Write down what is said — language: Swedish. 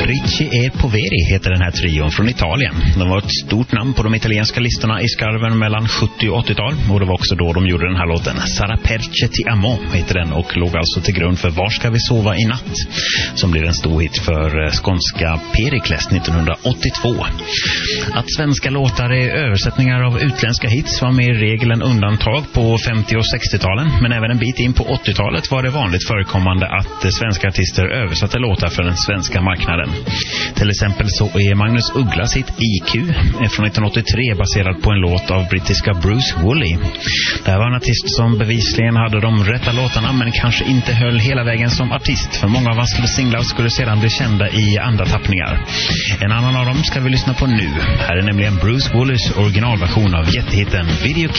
Ricci e Poveri heter den här trion från Italien. De var ett stort namn på de italienska listorna i skarven mellan 70- och 80-tal. Och det var också då de gjorde den här låten. Sarà perché ti amo heter den och låg alltså till grund för Var ska vi sova i natt? Som blev en stor hit för skånska Perikles 1982. Att svenska låtar är översättningar av utländska hits var mer regel än undantag på 50- och 60-talen. Men även en bit in på 80-talet var det vanligt förekommande att svenska artister översatte låtar för den svenska marknaden. Till exempel så är Magnus Ugglas hit IQ från 1983 baserad på en låt av brittiska Bruce Woolley. Det här var en artist som bevisligen hade de rätta låtarna men kanske inte höll hela vägen som artist, för många av hans singlar skulle sedan bli kända i andra tappningar. En annan av dem ska vi lyssna på nu. Här är nämligen Bruce Woolleys originalversion av jättehitten Video